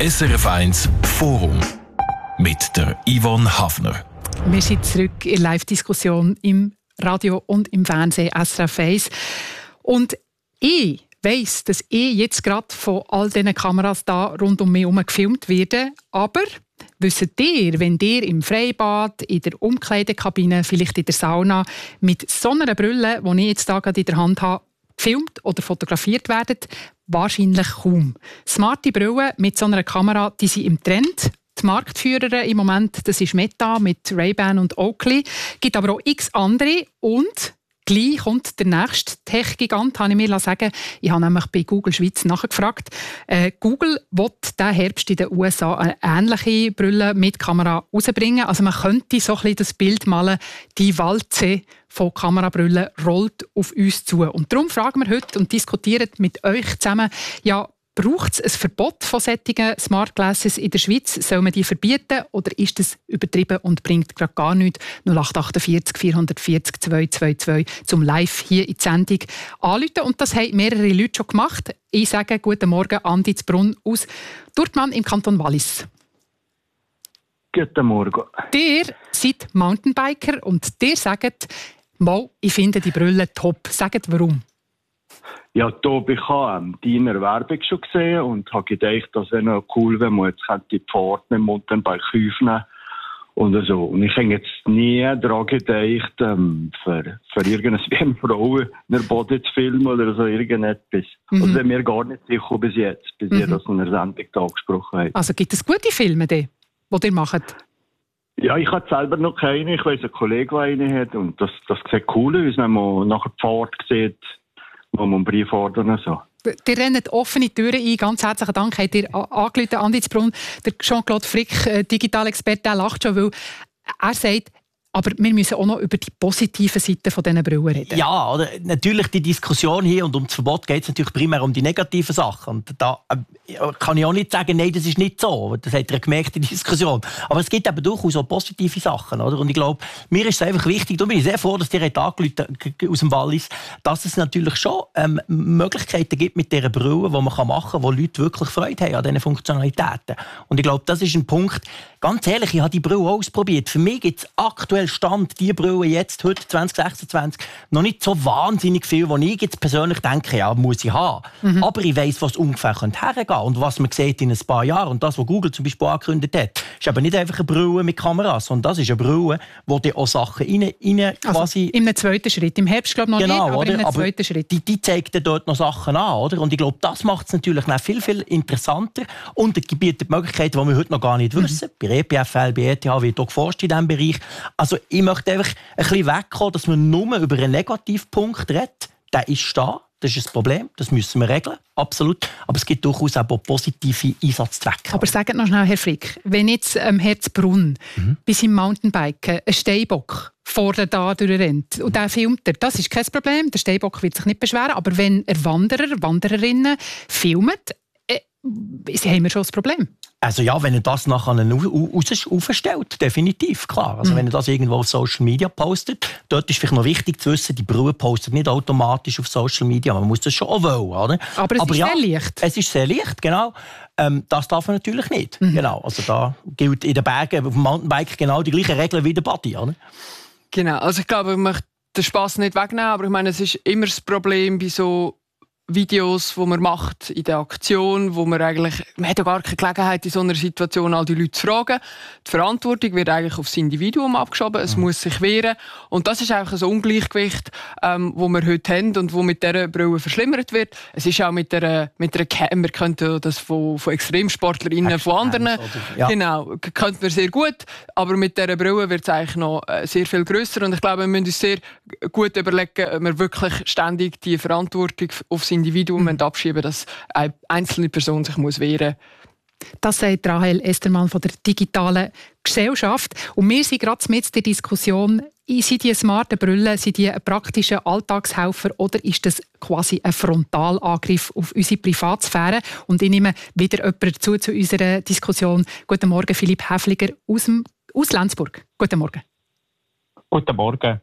SRF 1 Forum mit der Yvonne Hafner. Wir sind zurück in der Live-Diskussion im Radio und im Fernsehen SRF 1. Und ich weiss, dass ich jetzt gerade von all diesen Kameras da rund um mich herum gefilmt werde. Aber wisst ihr, wenn ihr im Freibad, in der Umkleidekabine, vielleicht in der Sauna mit so einer Brille, die ich jetzt hier gerade in der Hand habe, gefilmt oder fotografiert werdet? Wahrscheinlich kaum. Smarte Brillen mit so einer Kamera, die sind im Trend. Die Marktführerin im Moment, das ist Meta mit Ray-Ban und Oakley. Es gibt aber auch x andere und gleich kommt der nächste Tech-Gigant, habe ich mir sagen. Ich habe nämlich bei Google Schweiz nachgefragt. Google will diesen Herbst in den USA eine ähnliche Brille mit Kamera herausbringen. Also man könnte so ein bisschen das Bild malen, die Walze von Kamerabrüllen rollt auf uns zu. Und darum fragen wir heute und diskutieren mit euch zusammen, ja, braucht es ein Verbot von solchen Smart Glasses in der Schweiz? Soll man die verbieten oder ist das übertrieben und bringt gerade gar nichts? 0848 440 222 zum Live hier in die Sendung anrufen. Und das haben mehrere Leute schon gemacht. Ich sage guten Morgen, Andi Zbrunn aus Durtmann im Kanton Wallis. Guten Morgen. Ihr seid Mountainbiker und ihr sagt, mal, ich finde die Brille top. Sagt warum? Ja, Tobi, ich habe deine Werbung schon gesehen und habe gedacht, das wäre noch cool, wenn man jetzt die Pforten mit dem Mountainbike aufnehmen und so. Und ich habe jetzt nie daran gedacht, für irgendeine Frau in der Body zu filmen oder so irgendetwas. Also sind wir gar nicht sicher bis jetzt, bis ihr das in der Sendung angesprochen habt. Also gibt es gute Filme, die ihr macht? Ja, ich habe selber noch keine. Ich weiss, ein Kollege, der eine hat. Und das sieht cool aus, wenn man nachher die Pfad sieht, wo man einen Brief ordert und so. Ihr rennt offene Türen ein. Ganz herzlichen Dank. Habt ihr angerufen, Andi Zbrunn. Der Jean-Claude Frick, Digitalexperte, der lacht schon, weil er sagt, aber wir müssen auch noch über die positiven Seiten von diesen Brillen reden. Ja, oder? Natürlich die Diskussion hier und um das Verbot geht es natürlich primär um die negativen Sachen. Und da kann ich auch nicht sagen, nein, das ist nicht so. Das hat ihr gemerkt in der Diskussion. Aber es gibt eben durchaus auch positive Sachen. Oder? Und ich glaube, mir ist es einfach wichtig, da bin ich sehr froh, dass ihr angerufen aus dem Wallis, dass es natürlich schon Möglichkeiten gibt mit dieser Brille, die man machen kann, wo Leute wirklich Freude haben an diesen Funktionalitäten. Und ich glaube, das ist ein Punkt, ganz ehrlich, ich habe die Brille ausprobiert. Für mich gibt es aktuell Stand, die Brille jetzt, heute 2026, noch nicht so wahnsinnig viel, wo ich jetzt persönlich denke, ja, muss ich haben. Aber ich weiss, was ungefähr hergehen könnte und was man sieht in ein paar Jahren. Und das, was Google zum Beispiel angekündigt hat, ist eben nicht einfach eine Brille mit Kameras, sondern das ist eine Brille, wo die auch Sachen rein quasi... Also in einem zweiten Schritt. Im Herbst glaube ich noch genau, nicht, aber in einem zweiten Schritt. Die zeigt dann dort noch Sachen an, oder? Und ich glaube, das macht es natürlich noch viel, viel interessanter und bietet Möglichkeiten, die wir heute noch gar nicht wissen. Bei EPFL, bei ETH wird auch geforscht in diesem Bereich. Also ich möchte einfach ein bisschen wegkommen, dass man nur über einen Negativpunkt redet. Der ist da, das ist ein Problem, das müssen wir regeln, absolut. Aber es gibt durchaus auch positive Einsatzzwecke. Aber sagt noch schnell, Herr Frick, wenn jetzt Herr Zbrunn bei seinem Mountainbiken einen Steinbock vorne da durchrennt und der filmt er, das ist kein Problem, der Steinbock wird sich nicht beschweren, aber wenn er Wandererinnen filmt, haben wir schon das Problem. Also ja, wenn er das nachher aufstellt, definitiv, klar. Also wenn er das irgendwo auf Social Media postet, dort ist vielleicht noch wichtig zu wissen, die Brille postet nicht automatisch auf Social Media, man muss das schon auch wollen, oder? Aber es ist sehr leicht. Es ist sehr leicht, genau. Das darf man natürlich nicht. Genau. Also da gilt in den Bergen auf dem Mountainbike genau die gleichen Regeln wie in der Body, oder? Genau, also ich glaube, ich möchte den Spass nicht wegnehmen, aber ich meine, es ist immer das Problem bei so Videos, die man macht in der Aktion, wo man hat ja gar keine Gelegenheit, in so einer Situation all die Leute zu fragen. Die Verantwortung wird eigentlich aufs Individuum abgeschoben, es muss sich wehren. Und das ist einfach ein Ungleichgewicht, wo wir heute haben und wo mit dieser Brille verschlimmert wird. Es ist auch mit einer Cam, wir könnten das von ExtremsportlerInnen, von anderen, genau, könnten wir sehr gut, aber mit dieser Brille wird es eigentlich noch sehr viel grösser. Und ich glaube, wir müssen uns sehr gut überlegen, ob wir wirklich ständig die Verantwortung aufs Individuum abschieben, dass eine einzelne Person sich wehren muss. Das sagt Rahel Estermann von der digitalen Gesellschaft. Und wir sind gerade mit der Diskussion, sind die smarten Brillen, sind die ein praktischer Alltagshelfer oder ist das quasi ein Frontalangriff auf unsere Privatsphäre? Und ich nehme wieder jemanden dazu zu unserer Diskussion. Guten Morgen, Philipp Häfliger aus Lenzburg. Guten Morgen. Guten Morgen.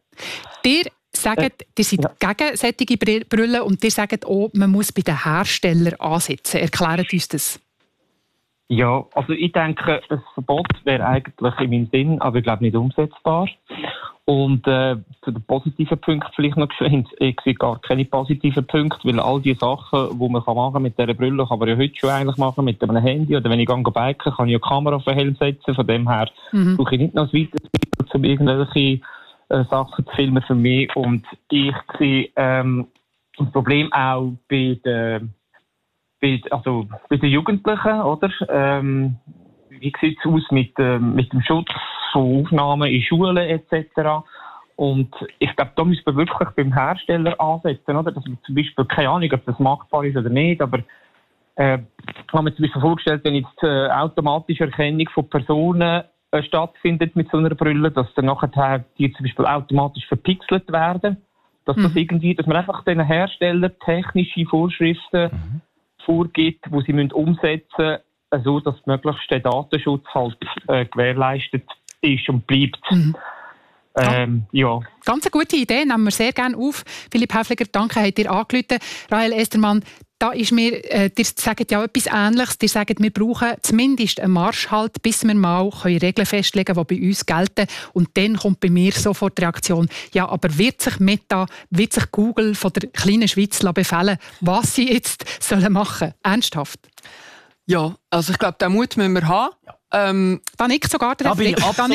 Sagt, ihr seid gegen solche Brillen und ihr sagt auch, man muss bei den Herstellern ansetzen. Erklärt uns das. Ja, also ich denke, ein Verbot wäre eigentlich in meinem Sinn, aber ich glaube nicht umsetzbar. Und zu den positiven Punkten vielleicht noch geschwind. Ich sehe gar keine positiven Punkte, weil all die Sachen, die man machen kann mit dieser Brille, kann man ja heute schon eigentlich machen mit einem Handy. Oder wenn ich biken kann ich ja die Kamera auf den Helm setzen. Von dem her brauche ich nicht noch ein weiteres Video, um irgendwelche Sachen zu filmen für mich. Und ich sehe das Problem auch bei den Jugendlichen, oder? Wie sieht es aus mit dem Schutz von Aufnahmen in Schulen etc.? Und ich glaube, da müssen wir wirklich beim Hersteller ansetzen, oder? Dass man zum Beispiel, keine Ahnung, ob das machbar ist oder nicht, aber ich habe mir zum Beispiel vorgestellt, wenn jetzt automatische Erkennung von Personen stattfindet mit so einer Brille, dass dann nachher die zum Beispiel automatisch verpixelt werden, dass das irgendwie, dass man einfach den Herstellern technische Vorschriften vorgibt, die sie umsetzen müssen, so dass möglichst der Datenschutz halt gewährleistet ist und bleibt. Ja. Ganz eine gute Idee, nehmen wir sehr gerne auf. Philipp Häfliger, danke, habt ihr angerufen. Rahel Estermann, da ist mir, ihr sagt ja etwas Ähnliches. Ihr sagt, wir brauchen zumindest einen Marschhalt, bis wir mal Regeln festlegen können, die bei uns gelten. Und dann kommt bei mir sofort die Reaktion, ja, aber wird sich Google von der kleinen Schweiz befehlen, was sie jetzt machen sollen? Ernsthaft? Ja, also ich glaube, den Mut müssen wir haben. Da nickt sogar der Reflex.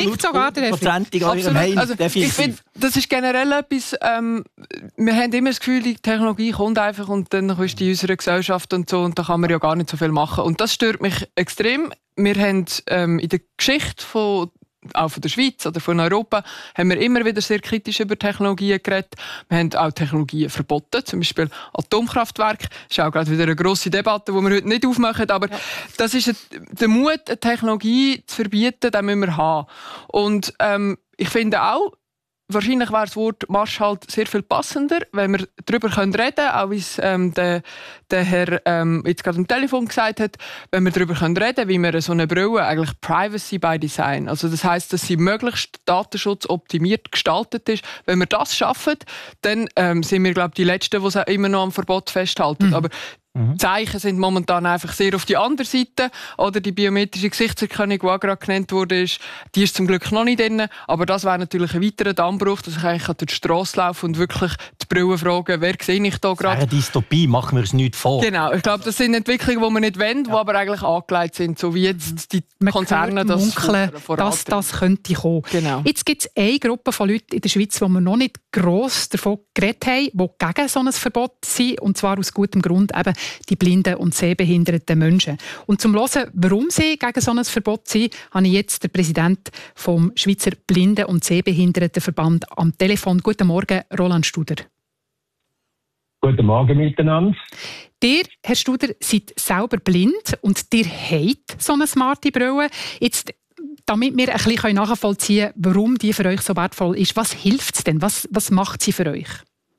Also, ich finde, das ist generell etwas, wir haben immer das Gefühl, die Technologie kommt einfach und dann ist die in unserer Gesellschaft und so und da kann man ja gar nicht so viel machen. Und das stört mich extrem. Wir haben in der Geschichte auch von der Schweiz oder von Europa, haben wir immer wieder sehr kritisch über Technologien geredet. Wir haben auch Technologien verboten, zum Beispiel Atomkraftwerke. Das ist auch gerade wieder eine grosse Debatte, die wir heute nicht aufmachen, aber das ist der Mut, eine Technologie zu verbieten, den müssen wir haben. Und ich finde auch, wahrscheinlich wäre das Wort Marschhalt sehr viel passender, wenn wir darüber reden können, auch wie es der Herr jetzt gerade am Telefon gesagt hat, wenn wir darüber reden können, wie wir so eine Brille eigentlich Privacy by Design, also das heisst, dass sie möglichst datenschutzoptimiert gestaltet ist. Wenn wir das schaffen, dann sind wir, glaube ich, die Letzten, die immer noch am Verbot festhalten. Aber Zeichen sind momentan einfach sehr auf die andere Seite. Oder die biometrische Gesichtserkennung, die auch gerade genannt wurde, die ist zum Glück noch nicht drin. Aber das wäre natürlich ein weiterer Dammbruch, dass ich eigentlich durch die Strasse laufen und wirklich die Brille fragen, wer sehe ich da gerade. Eine Dystopie, machen wir uns nicht vor. Genau, ich glaube, das sind Entwicklungen, die wir nicht wollen, die aber eigentlich angelegt sind, so wie jetzt die Konzerne das dass das könnte kommen. Genau. Jetzt gibt es eine Gruppe von Leuten in der Schweiz, die wir noch nicht gross davon geredet haben, die gegen so ein Verbot sind, und zwar aus gutem Grund eben die blinden und sehbehinderten Menschen. Und zum Hören, warum sie gegen so ein Verbot sind, habe ich jetzt den Präsidenten vom Schweizer Blinden- und Sehbehindertenverband am Telefon. Guten Morgen, Roland Studer. Guten Morgen miteinander. Ihr, Herr Studer, seid selber blind und ihr habt so eine smarte Brille. Jetzt, damit wir ein bisschen nachvollziehen können, warum die für euch so wertvoll ist, was hilft es denn? Was macht sie für euch?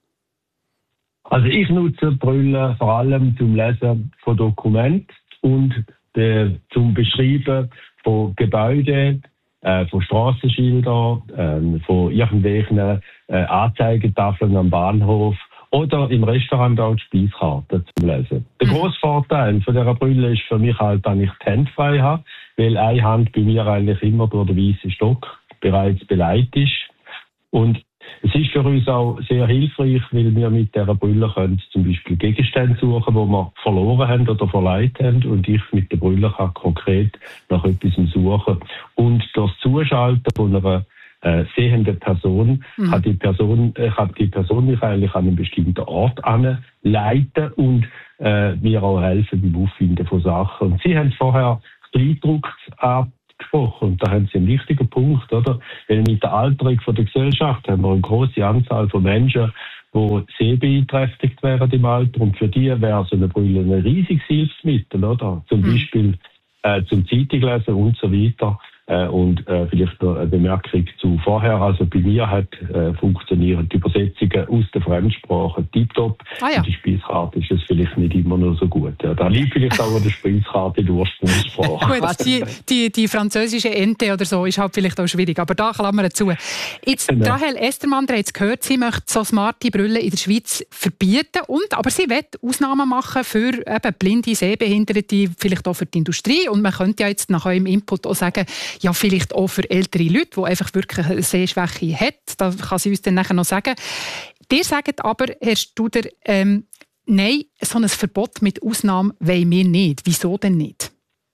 Also ich nutze Brille vor allem zum Lesen von Dokumenten und zum Beschreiben von Gebäuden, von Strassenschildern, von irgendwelchen Anzeigetafeln am Bahnhof oder im Restaurant auch die Speiskarte zum Lesen. Der grosse Vorteil von dieser Brille ist für mich halt, dass ich die Hände frei habe, weil eine Hand bei mir eigentlich immer durch den weißen Stock bereits beleidigt ist. Und es ist für uns auch sehr hilfreich, weil wir mit dieser Brille können zum Beispiel Gegenstände suchen, die wir verloren haben oder verleiht haben. Und ich mit der Brille kann konkret nach etwas suchen. Und das Zuschalten von einer sehenden Person kann die Person mich eigentlich an einen bestimmten Ort anleiten und mir auch helfen beim Auffinden von Sachen. Und Sie haben vorher Kleidruck angesprochen und da haben Sie einen wichtigen Punkt, oder? Weil mit der Alterung von der Gesellschaft haben wir eine grosse Anzahl von Menschen, die sehbeeinträchtigt wären im Alter, und für die wäre so eine Brille ein riesiges Hilfsmittel, oder? Zum Beispiel zum Zeitung lesen und so weiter. Und vielleicht noch eine Bemerkung zu vorher. Also bei mir funktionieren die Übersetzungen aus der Fremdsprache tiptop. Ja. Und die Speiskarte ist es vielleicht nicht immer noch so gut. Ja, da liegt vielleicht auch an der Speiskarte in der Ursprungssprache. Gut, die französische Ente oder so ist halt vielleicht auch schwierig, aber da klammern zu. Jetzt, Rahel Estermann, ihr habt es gehört, sie möchte so smarte Brillen in der Schweiz verbieten, aber sie will Ausnahmen machen für eben blinde, Sehbehinderte, vielleicht auch für die Industrie. Und man könnte ja jetzt nach eurem Input auch sagen, ja, vielleicht auch für ältere Leute, die einfach wirklich eine Sehschwäche haben. Da kann sie uns dann nachher noch sagen. Ihr sagt aber, Herr Studer, nein, so ein Verbot mit Ausnahme wollen wir nicht. Wieso denn nicht?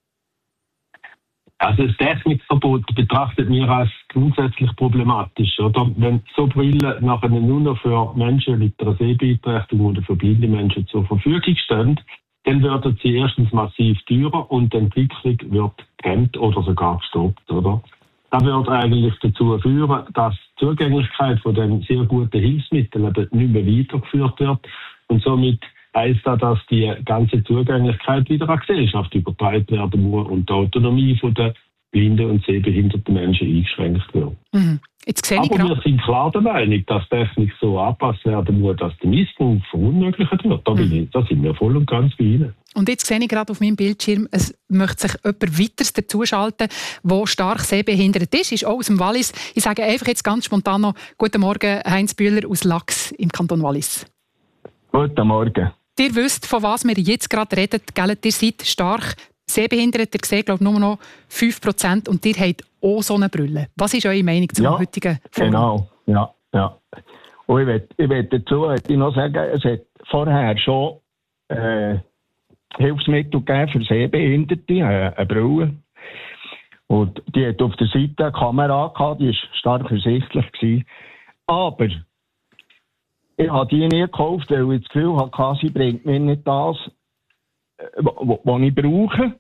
Also das Technikverbot betrachtet wir als grundsätzlich problematisch. Oder? Wenn so Brillen nachher nur noch für Menschen mit einer Sehbeeinträchtigung oder für blinde Menschen zur Verfügung stehen, dann werden sie erstens massiv teurer und die Entwicklung wird gehemmt oder sogar gestoppt. Oder? Das wird eigentlich dazu führen, dass die Zugänglichkeit von den sehr guten Hilfsmitteln nicht mehr weitergeführt wird. Und somit heisst das, dass die ganze Zugänglichkeit wieder an die Gesellschaft übertragen werden muss und die Autonomie der blinden und sehbehinderten Menschen eingeschränkt wird. Mhm. Jetzt sehe ich aber wir sind klar der Meinung, dass Technik so angepasst werden muss, dass der Missbrauch verunmöglicht wird. Da sind wir voll und ganz bei Ihnen. Und jetzt sehe ich gerade auf meinem Bildschirm, es möchte sich jemand weiteres dazuschalten, der stark sehbehindert ist auch aus dem Wallis. Ich sage einfach jetzt ganz spontan noch, guten Morgen, Heinz Bühler aus Lax im Kanton Wallis. Guten Morgen. Ihr wisst, von was wir jetzt gerade reden, gell? Ihr seid stark sehbehindert, ihr seht, glaube ich, nur noch 5% und ihr habt auch so eine Brille. Was ist eure Meinung zum heutigen Forum? Genau, ja. Und ich will dazu noch sagen, es hat vorher schon Hilfsmittel gegeben für Sehbehinderte, eine Brille. Und die hat auf der Seite eine Kamera gehabt, die war stark ersichtlich gewesen. Aber ich habe die nie gekauft, weil ich das Gefühl hatte, sie bringt mir nicht das, was ich brauche.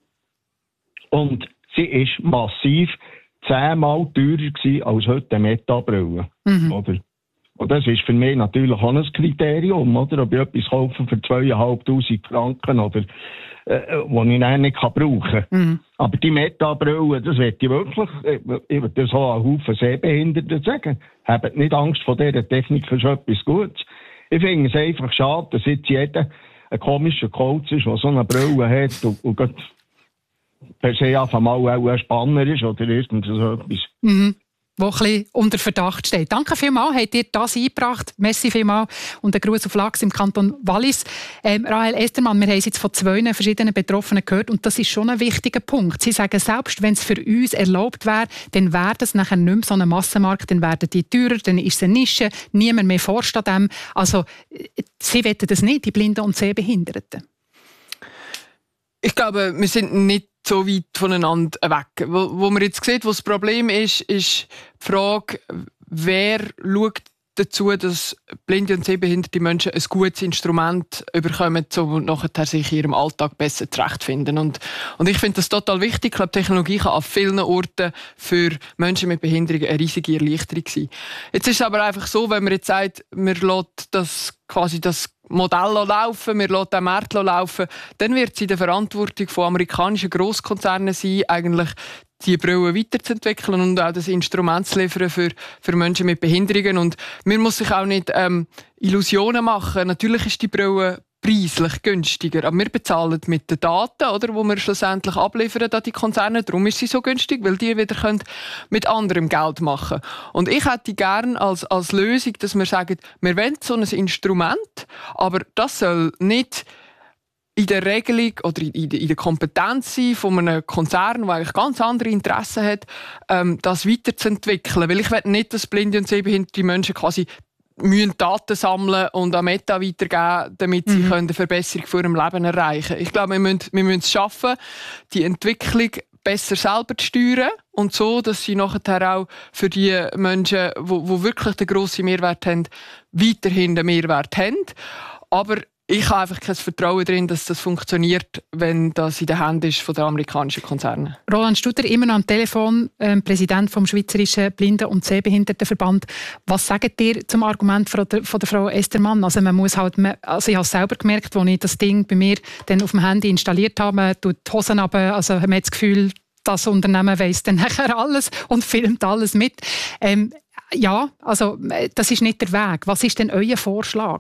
Und sie war massiv 10-mal teurer gewesen als heute eine Meta-Brille. Oder? Und das ist für mich natürlich auch ein Kriterium, oder? Ob ich etwas kaufe für 2'500 Franken oder was ich dann nicht brauchen kann. Aber die Meta-Brille, das möchte ich wirklich, ich würde das auch einen Haufen Sehbehinderten sagen. Habt nicht Angst vor dieser Technik, ist etwas Gutes. Ich finde es einfach schade, dass jetzt jeder ein komischer Coach ist, der so eine Brille hat und per se einfach mal auch ein Spanner ist oder irgend so etwas. Wo ein bisschen unter Verdacht steht. Danke vielmals, habt ihr das eingebracht. Merci vielmals und ein Gruß auf Lax im Kanton Wallis. Rahel Estermann, wir haben es jetzt von 2 verschiedenen Betroffenen gehört und das ist schon ein wichtiger Punkt. Sie sagen, selbst wenn es für uns erlaubt wäre, dann wäre das nachher nicht mehr so ein Massenmarkt, dann werden die teurer, dann ist es eine Nische, niemand mehr forscht an dem. Also, sie wollen das nicht, die Blinden und Sehbehinderten. Ich glaube, wir sind nicht so weit voneinander weg. Wo man jetzt sieht, wo das Problem ist die Frage, wer schaut dazu, dass blinde und sehbehinderte Menschen ein gutes Instrument bekommen, um nachher sich in ihrem Alltag besser zurechtfinden. Und ich finde das total wichtig. Ich glaube, Technologie kann an vielen Orten für Menschen mit Behinderungen eine riesige Erleichterung sein. Jetzt ist es aber einfach so, wenn man jetzt sagt, wir lassen das Modell laufen, wir lassen den Markt laufen, dann wird es in der Verantwortung von amerikanischen Grosskonzernen sein, eigentlich die Brille weiterzuentwickeln und auch das Instrument zu liefern für Menschen mit Behinderungen. Und man muss sich auch nicht Illusionen machen. Natürlich ist die Brille preislich günstiger, aber wir bezahlen mit den Daten, oder, die wir schlussendlich abliefern an die Konzerne. Darum ist sie so günstig, weil die wieder mit anderem Geld machen können. Und ich hätte gerne als Lösung, dass wir sagen, wir wollen so ein Instrument, aber das soll nicht in der Regelung oder in der Kompetenz sein von einem Konzern, der eigentlich ganz andere Interessen hat, das weiterzuentwickeln. Weil ich will nicht, dass blinde und sehbehinderte Menschen quasi Daten sammeln und an Meta weitergeben, damit sie eine Verbesserung von ihrem Leben erreichen können. Ich glaube, wir müssen es schaffen, die Entwicklung besser selber zu steuern und so, dass sie nachher auch für die Menschen, die wirklich den grossen Mehrwert haben, weiterhin den Mehrwert haben. Aber ich habe einfach kein Vertrauen darin, dass das funktioniert, wenn das in den Händen ist von den amerikanischen Konzernen. Roland Studer, immer noch am Telefon, Präsident vom Schweizerischen Blinden- und Sehbehindertenverband. Was sagt ihr zum Argument von der Frau Estermann? Also man muss halt, also ich habe es selber gemerkt, als ich das Ding bei mir dann auf dem Handy installiert habe, man tut die Hosen runter, also man hat das Gefühl, das Unternehmen weiss dann nachher alles und filmt alles mit. Ja, also das ist nicht der Weg. Was ist denn euer Vorschlag?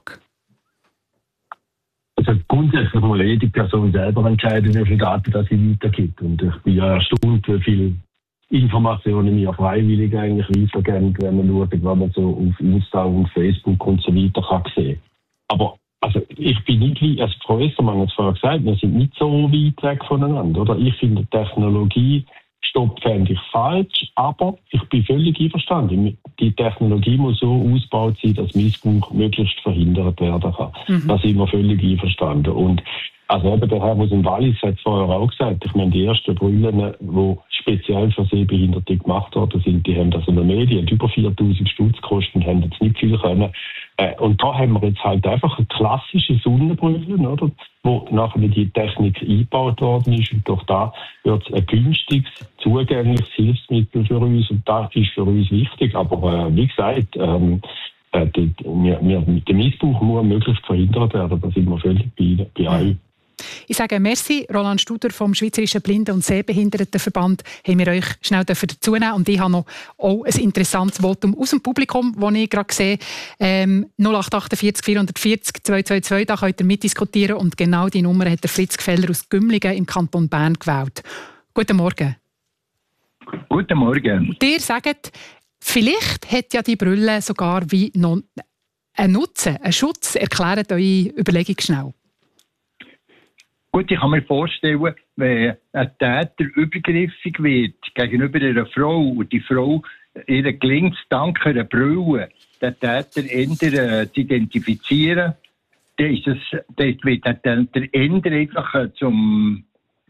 Also grundsätzlich muss jede Person selber entscheiden, wie viele Daten das sie weitergibt. Und ich bin ja erstaunt, wie viele Informationen wir freiwillig eigentlich weitergeben, wenn man schaut, was man so auf Insta und Facebook und so weiter kann sehen. Aber also ich bin nicht, wie als Frau Essermann hat es vorher gesagt, wir sind nicht so weit weg voneinander. Oder? Ich finde Technologie fände ich falsch, aber ich bin völlig einverstanden. Die Technologie muss so ausgebaut sein, dass Missbrauch möglichst verhindert werden kann. Da sind wir völlig einverstanden. Und also eben der Herr aus dem Wallis hat es vorher auch gesagt, ich meine, die ersten Brillen, die speziell für Sehbehinderte gemacht worden sind, die haben das in den Medien über 4'000 Stutz gekostet und haben jetzt nicht viel können. Und da haben wir jetzt halt einfach eine klassische Sonnenbrille, oder? Wo nachher die Technik eingebaut worden ist. Und durch da wird es ein günstiges, zugängliches Hilfsmittel für uns. Und das ist für uns wichtig. Aber wie gesagt, der Missbrauch muss möglichst verhindert werden. Da sind wir völlig bei euch. Ich sage merci, Roland Studer vom Schweizerischen Blinden- und Sehbehindertenverband, haben wir euch schnell dazu nehmen. Und ich habe noch auch ein interessantes Votum aus dem Publikum, das ich gerade sehe. 0848 440 222, da könnt ihr mitdiskutieren. Und genau die Nummer hat der Fritz Gfeller aus Gümligen im Kanton Bern gewählt. Guten Morgen. Guten Morgen. Und ihr sagt, vielleicht hat ja die Brille sogar wie noch einen Nutzen, einen Schutz. Erklärt eure Überlegung schnell. Gut, ich kann mir vorstellen, wenn ein Täter übergriffig wird gegenüber einer Frau und die Frau ihr gelingt dank einer Brille, den Täter eher zu identifizieren, dann wird der Täter eher einfach zum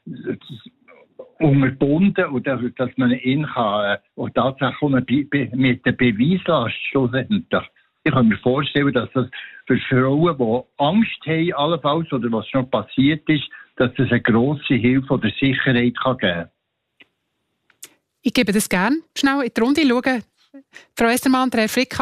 unterbunden und dass man ihn kann, und tatsächlich mit der Beweislast schlussendlich. Ich kann mir vorstellen, dass das für Frauen, die Angst haben, allenfalls, oder was schon passiert ist, dass es eine grosse Hilfe oder Sicherheit kann geben kann. Ich gebe das gerne schnell in die Runde. Schauen. Frau Estermann, Herr Frick.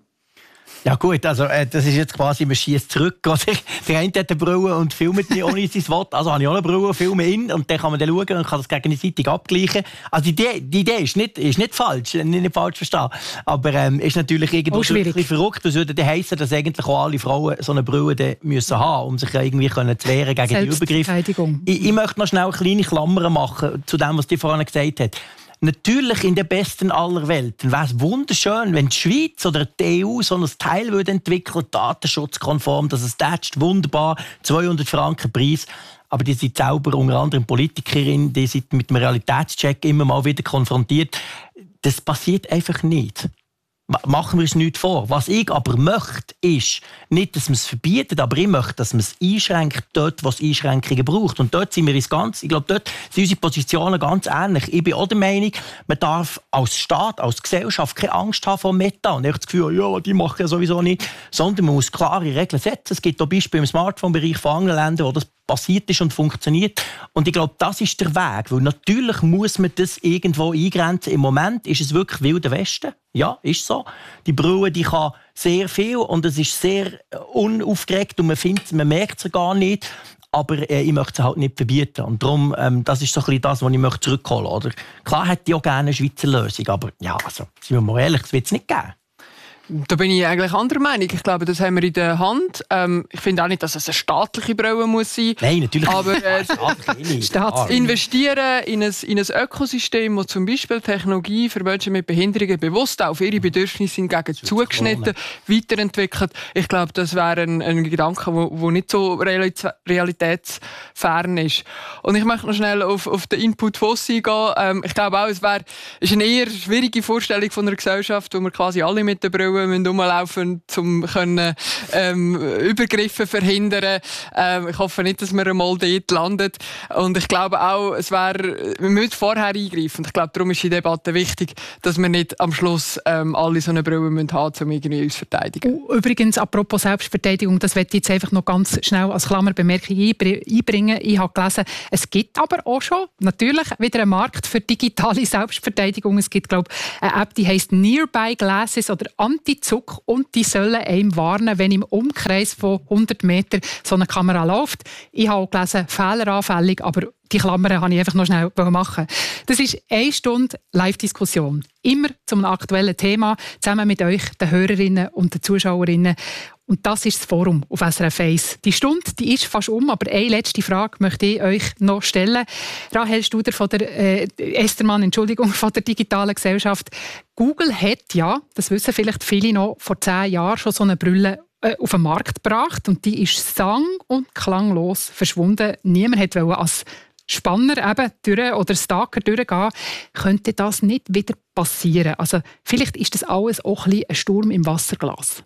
Ja gut, also das ist jetzt quasi, man schießt zurück. Der eine hat eine Brille und filmt mich ohne sein Wort. Also habe ich auch eine Brille, filme ihn und dann kann man dann schauen und kann das gegenseitig abgleichen. Also die Idee ist nicht falsch, nicht falsch verstehen. Aber ist natürlich irgendwo ein bisschen verrückt. Das würde heissen, dass eigentlich auch alle Frauen so eine Brille müssen haben, um sich irgendwie zu wehren gegen die Übergriffe. Ich möchte noch schnell eine kleine Klammer machen zu dem, was die vorhin gesagt hat. Natürlich in der besten aller Welten wäre es wunderschön, wenn die Schweiz oder die EU so ein Teil entwickeln, datenschutzkonform, dass es tätscht, wunderbar, 200 Franken Preis. Aber die sind selber unter anderem Politikerin, die sind mit dem Realitätscheck immer mal wieder konfrontiert. Das passiert einfach nicht. Machen wir uns nichts vor. Was ich aber möchte, ist nicht, dass man es verbietet, aber ich möchte, dass man es einschränkt dort, wo es Einschränkungen braucht. Und dort sind wir ich glaube, dort sind unsere Positionen ganz ähnlich. Ich bin auch der Meinung, man darf als Staat, als Gesellschaft keine Angst haben vor Meta. Und ich habe das Gefühl, ja, die machen ja sowieso nicht. Sondern man muss klare Regeln setzen. Es gibt auch Beispiele im Smartphone-Bereich von anderen Ländern, wo das passiert ist und funktioniert. Und ich glaube, das ist der Weg. Weil natürlich muss man das irgendwo eingrenzen. Im Moment ist es wirklich Wilder Westen. Ja, ist so. Die Brille, die kann sehr viel und es ist sehr unaufgeregt und man merkt sie gar nicht. Aber ich möchte sie halt nicht verbieten. Und darum, das ist so ein bisschen das, was ich zurückholen möchte. Oder? Klar hätte ich auch gerne eine Schweizer Lösung, aber ja, also, sind wir mal ehrlich, das wird es nicht geben. Da bin ich eigentlich anderer Meinung. Ich glaube, das haben wir in der Hand. Ich finde auch nicht, dass es eine staatliche Brille muss sein. Nein, natürlich nicht. Aber investieren in ein Ökosystem, das zum Beispiel Technologie für Menschen mit Behinderungen bewusst auf ihre Bedürfnisse hingegen zugeschnitten weiterentwickelt. Ich glaube, das wäre ein Gedanke, der nicht so realitätsfern ist. Und ich möchte noch schnell auf den Input Fossi gehen. Ich glaube auch, es ist eine eher schwierige Vorstellung von einer Gesellschaft, wo wir quasi alle mit der Brille rumlaufen, um Übergriffe verhindern. Ich hoffe nicht, dass wir einmal dort landet. Und ich glaube auch, wir müssen vorher eingreifen. Ich glaube, darum ist die Debatte wichtig, dass wir nicht am Schluss alle so eine Brille haben müssen, um irgendwie uns zu verteidigen. Übrigens, apropos Selbstverteidigung, das möchte ich jetzt einfach noch ganz schnell als Klammerbemerkung einbringen. Ich habe gelesen, es gibt aber auch schon natürlich wieder einen Markt für digitale Selbstverteidigung. Es gibt, glaube ich, eine App, die heisst Nearby Glasses oder Anti-Zuck und die sollen einem warnen, wenn im Umkreis von 100 Metern so eine Kamera läuft. Ich habe auch gelesen, fehleranfällig, aber die Klammern wollte ich einfach noch schnell machen. Das ist 1 Stunde Live-Diskussion. Immer zum aktuellen Thema, zusammen mit euch, den Hörerinnen und den Zuschauerinnen. Und das ist das Forum auf SRF 1. Die Stunde die ist fast aber eine letzte Frage möchte ich euch noch stellen. Rahel Studer von der Estermann, von der digitalen Gesellschaft. Google hat ja, das wissen vielleicht viele noch, vor 10 Jahren schon so eine Brille auf den Markt gebracht und die ist sang- und klanglos verschwunden. Niemand wollte als Spanner eben durch oder Stalker durchgehen. Könnte das nicht wieder passieren? Also vielleicht ist das alles auch ein Sturm im Wasserglas.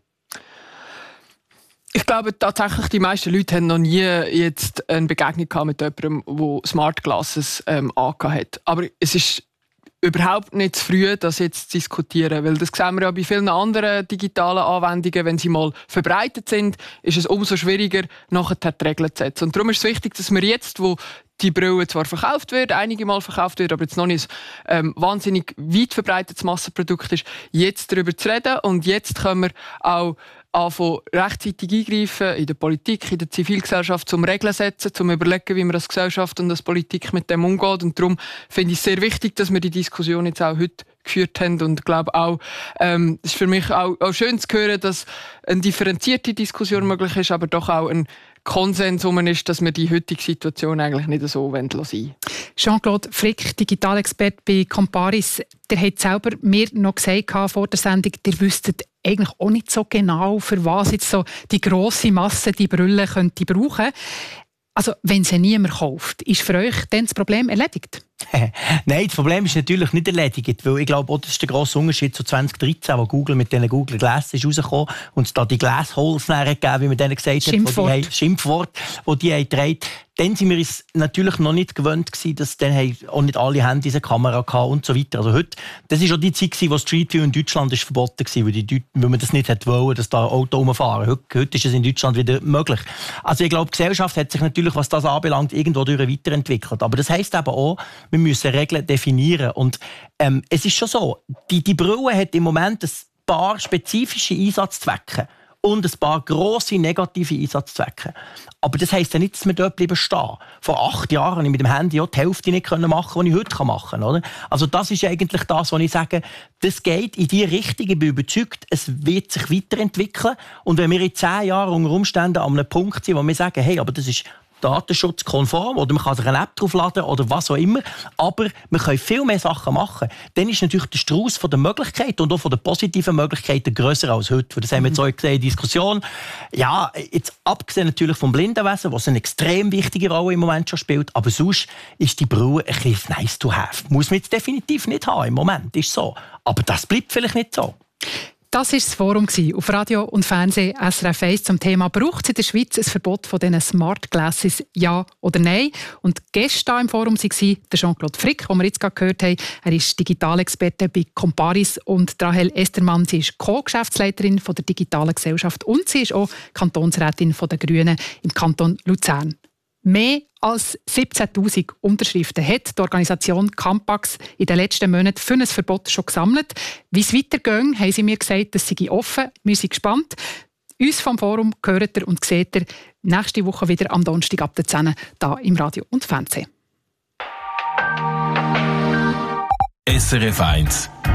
Ich glaube tatsächlich, die meisten Leute haben noch nie jetzt eine Begegnung gehabt mit jemandem, der Smart Glasses angehabt hat. Aber es ist überhaupt nicht zu früh, das jetzt zu diskutieren, weil das sehen wir ja bei vielen anderen digitalen Anwendungen, wenn sie mal verbreitet sind, ist es umso schwieriger, nachher die Regeln zu setzen. Und darum ist es wichtig, dass wir jetzt, wo die Brille zwar verkauft wird, einige Mal verkauft wird, aber jetzt noch nicht ein wahnsinnig weit verbreitetes Massenprodukt ist, jetzt darüber zu reden. Und jetzt können wir auch anfangen, rechtzeitig eingreifen in der Politik, in der Zivilgesellschaft, zum Regeln setzen, zum überlegen, wie man als Gesellschaft und als Politik mit dem umgeht. Und darum finde ich es sehr wichtig, dass wir die Diskussion jetzt auch heute geführt haben. Und ich glaube auch, es ist für mich auch schön zu hören, dass eine differenzierte Diskussion möglich ist, aber doch auch ein Konsens ist, dass wir die heutige Situation eigentlich nicht so sein wollen. Jean-Claude Frick, Digitalexperte bei Comparis, der hat selber mir noch gesagt vor der Sendung, ihr wüsstet eigentlich auch nicht so genau, für was jetzt so die grosse Masse die Brille könnte brauchen. Also, wenn sie niemand kauft, ist für euch dann das Problem erledigt? Nein, das Problem ist natürlich nicht erledigt, weil ich glaube, das ist der grosse Unterschied zu 2013, wo Google mit diesen Google Glass ist rausgekommen und es da die Glassholes gegeben, wie man denen gesagt hat, Schimpfwort, die haben getragen. Dann sind wir uns natürlich noch nicht gewöhnt gewesen, dass dann auch nicht alle Handys eine Kamera hatten und so weiter. Also heute, das war auch die Zeit, wo Street View in Deutschland ist verboten war, weil man das nicht wollte, dass da Auto rumfahren. Heute ist es in Deutschland wieder möglich. Also ich glaube, die Gesellschaft hat sich natürlich, was das anbelangt, irgendwo weiterentwickelt. Aber das heisst eben auch, wir müssen Regeln definieren. Und es ist schon so, die Brille hat im Moment ein paar spezifische Einsatzzwecke und ein paar grosse negative Einsatzzwecke. Aber das heisst ja nicht, dass wir dort bleiben stehen. Vor 8 Jahren konnte ich mit dem Handy auch die Hälfte nicht machen, was ich heute machen kann. Oder? Also das ist eigentlich das, was ich sage, das geht in die Richtung. Ich bin überzeugt, es wird sich weiterentwickeln. Und wenn wir in 10 Jahren unter Umständen an einem Punkt sind, wo wir sagen, hey, aber das ist datenschutzkonform oder man kann sich eine App draufladen oder was auch immer, aber wir können viel mehr Sachen machen. Dann ist natürlich der Strauß von der Möglichkeiten und auch von den positiven Möglichkeiten grösser als heute. Das haben wir jetzt auch gesehen in der Diskussion. Ja, jetzt abgesehen natürlich vom Blindenwesen, was eine extrem wichtige Rolle im Moment schon spielt, aber sonst ist die Brille ein bisschen nice to have. Muss man jetzt definitiv nicht haben im Moment, ist so. Aber das bleibt vielleicht nicht so. Das war das Forum auf Radio und Fernsehen SRF 1 zum Thema «Braucht es in der Schweiz ein Verbot von diesen Smart Glasses, ja oder nein?» Und gestern im Forum war der Jean-Claude Frick, den wir jetzt gerade gehört haben. Er ist Digitalexperte bei Comparis und Rahel Estermann. Sie ist Co-Geschäftsleiterin der digitalen Gesellschaft und sie ist auch Kantonsrätin der Grünen im Kanton Luzern. Mehr als 17'000 Unterschriften hat die Organisation Campax in den letzten Monaten für ein Verbot schon gesammelt. Wie es weitergeht, haben sie mir gesagt, das sei offen. Wir sind gespannt. Uns vom Forum hört ihr und seht ihr nächste Woche wieder am Donnerstag ab 10 hier im Radio und Fernsehen. SRF 1